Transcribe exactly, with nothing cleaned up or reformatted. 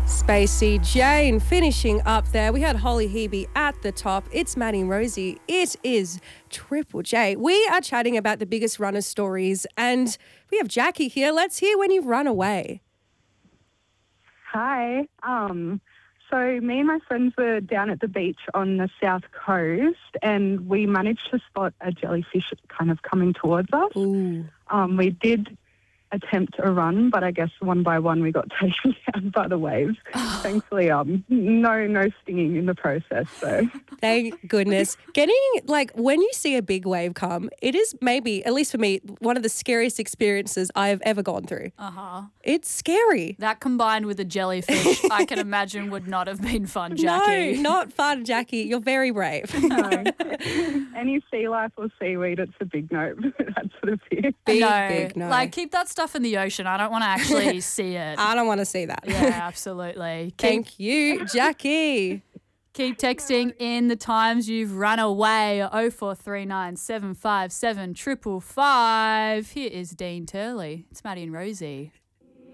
Spacey Jane finishing up there. We had Holly Hebe at the top. It's Maddie and Rosie. It is Triple J. We are chatting about the biggest runner stories, and we have Jackie here. Let's hear when you've run away. Hi. Um, so me and my friends were down at the beach on the south coast, and we managed to spot a jellyfish kind of coming towards us. Ooh. Um, we did attempt a run, but I guess one by one we got taken down by the waves. Oh. Thankfully, um, no, no stinging in the process. So Thank goodness. Getting, like, when you see a big wave come, it is maybe, at least for me, one of the scariest experiences I have ever gone through. Uh-huh. It's scary. That combined with a jellyfish, I can imagine would not have been fun, Jackie. No, not fun, Jackie. You're very brave. no. Any sea life or seaweed, it's a big no. That's sort of it. Big, no, big no. like keep that stuff in the ocean. I don't want to actually see it. I don't want to see that. Yeah, absolutely. Keep, Thank you, Jackie. keep texting in the times you've run away. oh four three nine, seven five seven, five five five. Here is Dean Turley. It's Maddie and Rosie.